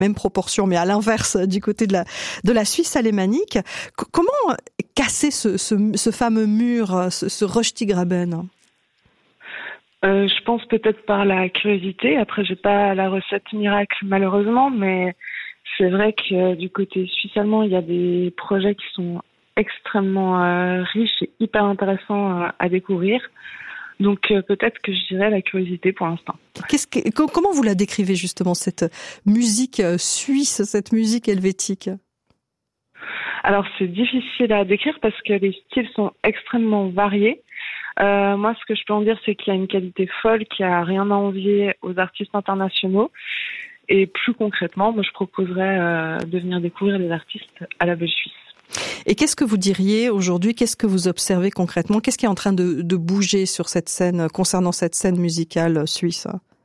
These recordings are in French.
même proportion, mais à l'inverse du côté de la Suisse alémanique. Comment casser ce fameux mur, ce Röstigraben? Je pense peut-être par la curiosité. Après, j'ai pas la recette miracle malheureusement, mais c'est vrai que du côté suisse-allemand, il y a des projets qui sont extrêmement riches et hyper intéressants à découvrir. Donc peut-être que je dirais la curiosité pour l'instant. Comment vous la décrivez justement, cette musique suisse, cette musique helvétique? Alors c'est difficile à décrire parce que les styles sont extrêmement variés. Moi, ce que je peux en dire, c'est qu'il y a une qualité folle qui a rien à envier aux artistes internationaux. Et plus concrètement, moi, je proposerais de venir découvrir les artistes à la Belle Suisse. Et qu'est-ce que vous diriez aujourd'hui? Qu'est-ce que vous observez concrètement? Qu'est-ce qui est en train de bouger sur cette scène, concernant cette scène musicale suisse?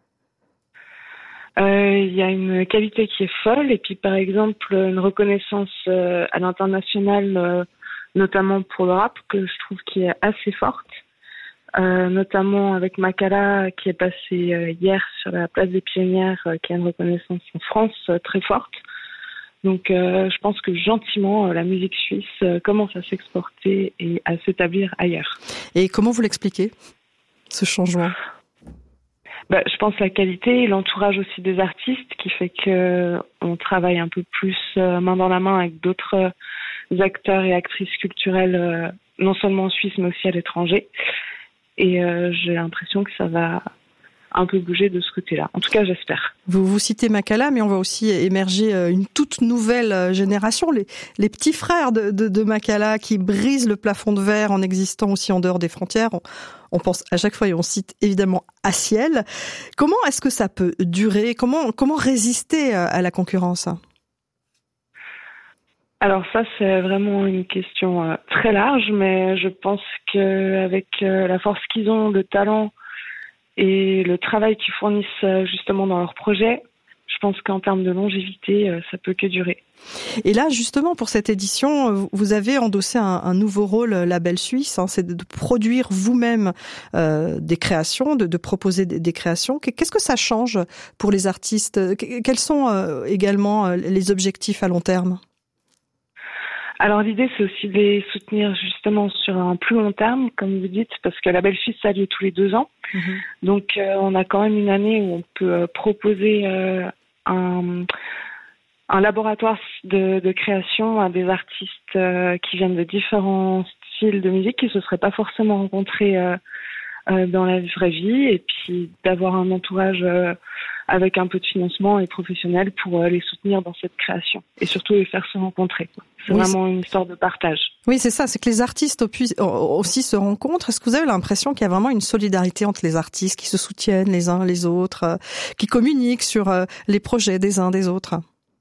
Il y a une qualité qui est folle et puis par exemple une reconnaissance à l'international, notamment pour le rap, que je trouve qui est assez forte. Notamment avec Makala qui est passé hier sur la place des Pionnières, qui a une reconnaissance en France très forte. Donc je pense que gentiment la musique suisse commence à s'exporter et à s'établir ailleurs. Et comment vous l'expliquez, ce changement? Je pense la qualité et l'entourage aussi des artistes qui fait que on travaille un peu plus main dans la main avec d'autres acteurs et actrices culturelles, non seulement en Suisse mais aussi à l'étranger. Et j'ai l'impression que ça va un peu bouger de ce côté-là. En tout cas, j'espère. Vous citez Makala, mais on va aussi émerger une toute nouvelle génération, les petits frères de Makala qui brisent le plafond de verre en existant aussi en dehors des frontières. On pense à chaque fois et on cite évidemment Aciel. Comment est-ce que ça peut durer? Comment résister à la concurrence? Alors ça, c'est vraiment une question très large, mais je pense qu'avec la force qu'ils ont, le talent et le travail qu'ils fournissent justement dans leurs projets, je pense qu'en termes de longévité, ça peut que durer. Et là, justement, pour cette édition, vous avez endossé un nouveau rôle, la Belle Suisse, c'est de produire vous-même des créations, de proposer des créations. Qu'est-ce que ça change pour les artistes? Quels sont également les objectifs à long terme? Alors l'idée, c'est aussi de les soutenir justement sur un plus long terme, comme vous dites, parce que la Belle Suisse, ça a lieu tous les 2 ans. Donc on a quand même une année où on peut proposer un laboratoire de création à des artistes qui viennent de différents styles de musique qui ne se seraient pas forcément rencontrés dans la vraie vie, et puis d'avoir un entourage avec un peu de financement et professionnel pour les soutenir dans cette création et surtout les faire se rencontrer. C'est vraiment une histoire de partage. Oui, c'est ça, c'est que les artistes aussi se rencontrent. Est-ce que vous avez l'impression qu'il y a vraiment une solidarité entre les artistes qui se soutiennent les uns les autres, qui communiquent sur les projets des uns des autres?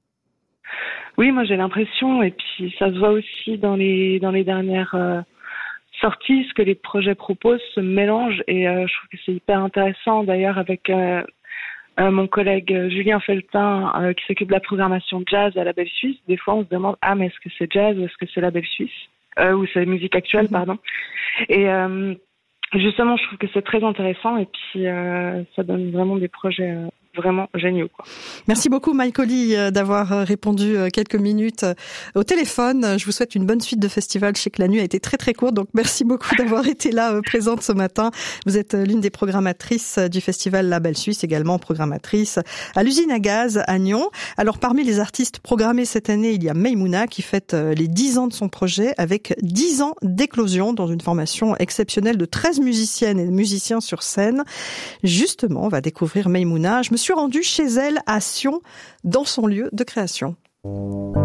Oui, moi j'ai l'impression, et puis ça se voit aussi dans les dernières sorties, ce que les projets proposent se mélangent, et je trouve que c'est hyper intéressant d'ailleurs avec mon collègue Julien Feltin qui s'occupe de la programmation jazz à la Belle Suisse. Des fois on se demande mais est-ce que c'est jazz ou est-ce que c'est la Belle Suisse ou c'est musique actuelle, pardon. Et justement je trouve que c'est très intéressant, et puis ça donne vraiment des projets vraiment géniaux, quoi. Merci beaucoup Mike Holly d'avoir répondu quelques minutes au téléphone. Je vous souhaite une bonne suite de festival. Je sais que la nuit a été très très courte, donc merci beaucoup d'avoir été là présente ce matin. Vous êtes l'une des programmatrices du festival La Belle Suisse, également programmatrice à l'usine à gaz à Nyon. Alors parmi les artistes programmés cette année, il y a Maïmouna qui fête les 10 ans de son projet avec 10 ans d'éclosion dans une formation exceptionnelle de 13 musiciennes et musiciens sur scène. Justement, on va découvrir Maïmouna. Je me suis rendue chez elle à Sion, dans son lieu de création.